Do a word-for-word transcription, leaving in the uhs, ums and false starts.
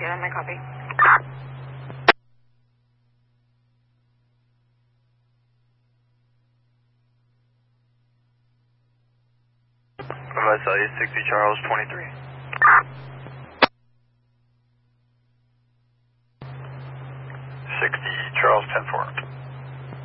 here on my copy. I saw you, sixty Charles, twenty-three. sixty Charles, ten four.